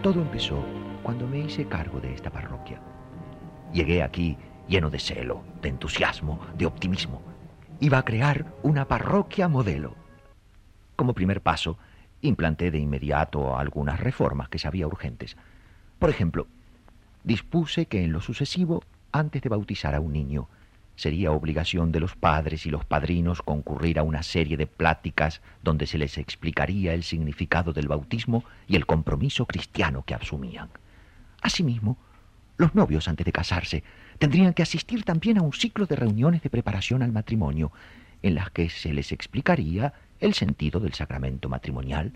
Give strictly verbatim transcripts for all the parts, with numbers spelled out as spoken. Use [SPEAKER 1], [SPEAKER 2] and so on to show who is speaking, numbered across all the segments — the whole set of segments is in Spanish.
[SPEAKER 1] Todo empezó cuando me hice cargo de esta parroquia. Llegué aquí lleno de celo, de entusiasmo, de optimismo. Iba a crear una parroquia modelo. Como primer paso, implanté de inmediato algunas reformas que sabía urgentes. Por ejemplo, dispuse que en lo sucesivo, antes de bautizar a un niño, sería obligación de los padres y los padrinos concurrir a una serie de pláticas donde se les explicaría el significado del bautismo y el compromiso cristiano que asumían. Asimismo, los novios, antes de casarse, tendrían que asistir también a un ciclo de reuniones de preparación al matrimonio, en las que se les explicaría el sentido del sacramento matrimonial.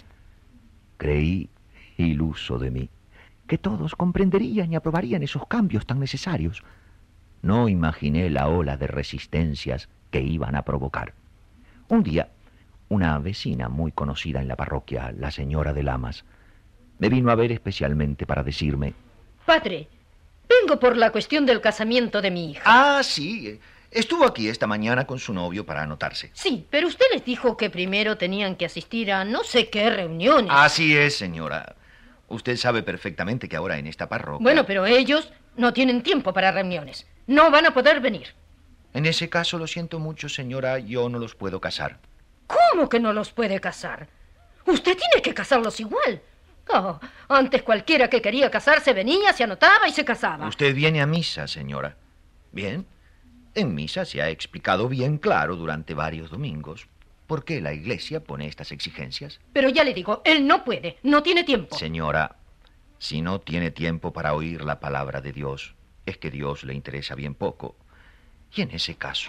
[SPEAKER 1] Creí, iluso de mí, que todos comprenderían y aprobarían esos cambios tan necesarios. No imaginé la ola de resistencias que iban a provocar. Un día, una vecina muy conocida en la parroquia, la señora de Lamas, me vino a ver especialmente para decirme:
[SPEAKER 2] Padre, vengo por la cuestión del casamiento de mi hija.
[SPEAKER 1] Ah, sí. Estuvo aquí esta mañana con su novio para anotarse.
[SPEAKER 2] Sí, pero usted les dijo que primero tenían que asistir a no sé qué reuniones.
[SPEAKER 1] Así es, señora. Usted sabe perfectamente que ahora en esta parroquia...
[SPEAKER 2] Bueno, pero ellos no tienen tiempo para reuniones. No van a poder venir.
[SPEAKER 1] En ese caso, lo siento mucho, señora, yo no los puedo casar.
[SPEAKER 2] ¿Cómo que no los puede casar? Usted tiene que casarlos igual. Oh, antes cualquiera que quería casarse venía, se anotaba y se casaba.
[SPEAKER 1] Usted viene a misa, señora. Bien. En misa se ha explicado bien claro durante varios domingos por qué la Iglesia pone estas exigencias.
[SPEAKER 2] Pero ya le digo, él no puede, no tiene tiempo.
[SPEAKER 1] Señora, si no tiene tiempo para oír la palabra de Dios, es que Dios le interesa bien poco. Y en ese caso...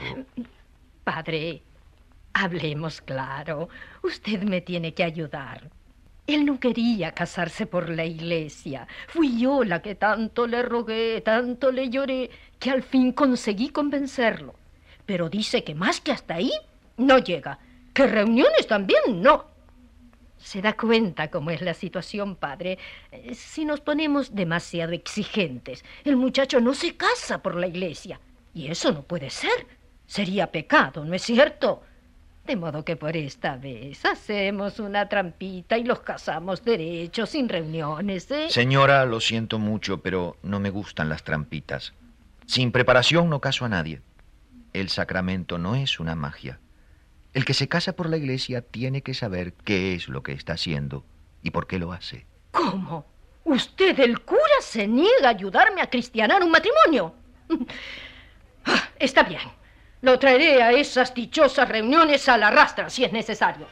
[SPEAKER 2] Padre, hablemos claro. Usted me tiene que ayudar. Él no quería casarse por la Iglesia. Fui yo la que tanto le rogué, tanto le lloré, que al fin conseguí convencerlo. Pero dice que más que hasta ahí no llega. Que reuniones también no. ¿Se da cuenta cómo es la situación, padre? Si nos ponemos demasiado exigentes, el muchacho no se casa por la Iglesia. Y eso no puede ser. Sería pecado, ¿no es cierto? De modo que por esta vez hacemos una trampita y los casamos derecho, sin reuniones, ¿eh?
[SPEAKER 1] Señora, lo siento mucho, pero no me gustan las trampitas. Sin preparación no caso a nadie. El sacramento no es una magia. El que se casa por la Iglesia tiene que saber qué es lo que está haciendo y por qué lo hace.
[SPEAKER 2] ¿Cómo? ¿Usted, el cura, se niega a ayudarme a cristianar un matrimonio? Ah, está bien. Lo traeré a esas dichosas reuniones a la rastra, si es necesario.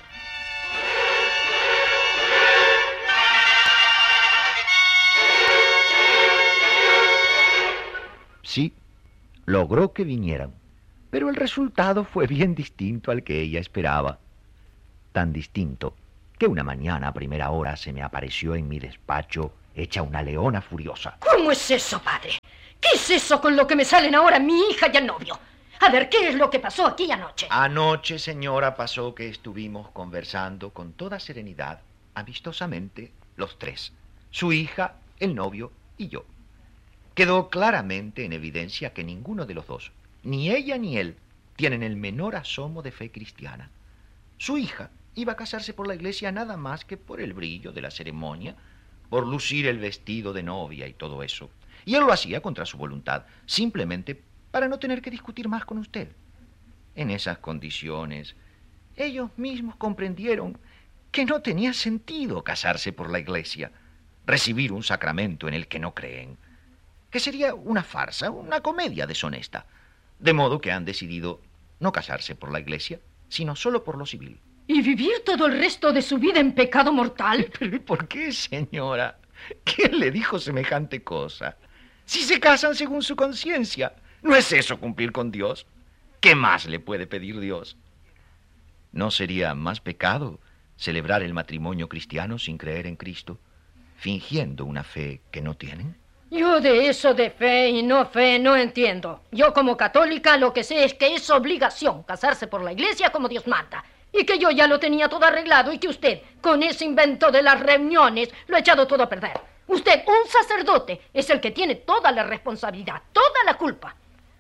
[SPEAKER 1] Sí, logró que vinieran. Pero el resultado fue bien distinto al que ella esperaba. Tan distinto que una mañana a primera hora se me apareció en mi despacho hecha una leona furiosa.
[SPEAKER 2] ¿Cómo es eso, padre? ¿Qué es eso con lo que me salen ahora mi hija y el novio? A ver, ¿qué es lo que pasó aquí anoche?
[SPEAKER 1] Anoche, señora, pasó que estuvimos conversando con toda serenidad, amistosamente, los tres. Su hija, el novio y yo. Quedó claramente en evidencia que ninguno de los dos, ni ella ni él, tienen el menor asomo de fe cristiana. Su hija iba a casarse por la Iglesia nada más que por el brillo de la ceremonia, por lucir el vestido de novia y todo eso. Y él lo hacía contra su voluntad, simplemente para no tener que discutir más con usted. En esas condiciones, ellos mismos comprendieron que no tenía sentido casarse por la Iglesia, recibir un sacramento en el que no creen, que sería una farsa, una comedia deshonesta. De modo que han decidido no casarse por la Iglesia, sino solo por lo civil.
[SPEAKER 2] ¿Y vivir todo el resto de su vida en pecado mortal?
[SPEAKER 1] ¿Pero por qué, señora? ¿Quién le dijo semejante cosa? Si se casan según su conciencia, ¿no es eso cumplir con Dios? ¿Qué más le puede pedir Dios? ¿No sería más pecado celebrar el matrimonio cristiano sin creer en Cristo, fingiendo una fe que no tienen?
[SPEAKER 2] Yo de eso de fe y no fe no entiendo. Yo como católica lo que sé es que es obligación casarse por la Iglesia como Dios manda. Y que yo ya lo tenía todo arreglado y que usted, con ese invento de las reuniones, lo ha echado todo a perder. Usted, un sacerdote, es el que tiene toda la responsabilidad, toda la culpa.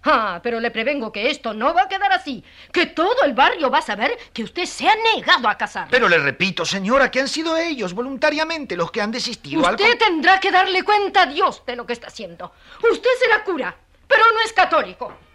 [SPEAKER 2] Ah, pero le prevengo que esto no va a quedar así, que todo el barrio va a saber que usted se ha negado a casar.
[SPEAKER 3] Pero le repito, señora, que han sido ellos voluntariamente los que han desistido.
[SPEAKER 2] Usted
[SPEAKER 3] al...
[SPEAKER 2] tendrá que darle cuenta a Dios de lo que está haciendo. Usted será cura, pero no es católico.